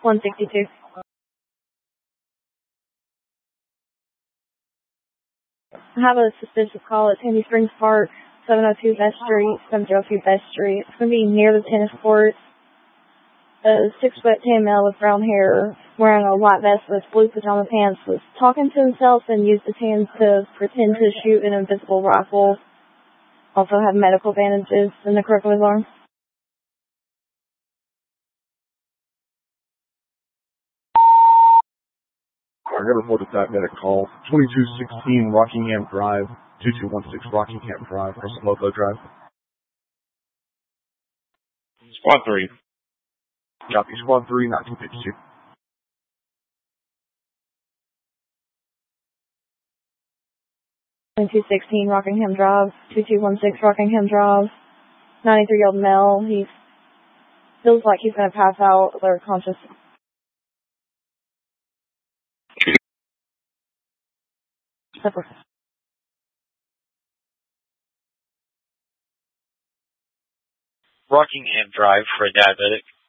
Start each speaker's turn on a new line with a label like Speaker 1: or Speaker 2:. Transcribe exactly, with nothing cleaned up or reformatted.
Speaker 1: one sixty-two. I have a suspicious call at Sandy Springs Park, seven oh two Best Street, seven oh two Best Street. It's going to be near the tennis courts. A six-foot tan male with brown hair, wearing a white vest with blue pajama pants, was talking to himself and used his hands to pretend to shoot an invisible rifle. Also had medical bandages in the crook of his arm.
Speaker 2: I got a report of that medic call. twenty-two sixteen Rockingham Drive, two two one six Rockingham Drive, Loco Drive.
Speaker 3: Squad three.
Speaker 2: Copy, Squad three, nineteen fifty-two.
Speaker 1: twenty-two sixteen Rockingham Drive, two two one six Rockingham Drive. ninety-three-year-old male. He feels like he's going to pass out. They're conscious. Separate.
Speaker 3: Rockingham Drive for a diabetic.